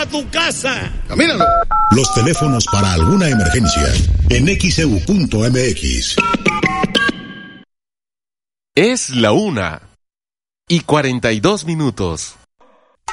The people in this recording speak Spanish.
a tu casa. ¡Camínalo! Los teléfonos para alguna emergencia en xeu.mx. Es la 1:42.